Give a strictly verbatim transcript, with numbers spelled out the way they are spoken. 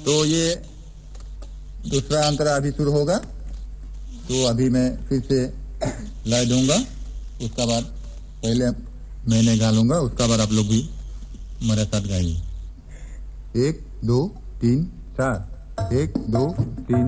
तो ये दूसरा अंतरा अभी शुरू होगा, तो अभी मैं फिर से लय दूंगा, उसका बाद पहले मैंने गा लूंगा, उसका बाद आप लोग भी मेरे साथ गाइए। एक दो तीन चार, एक दो तीन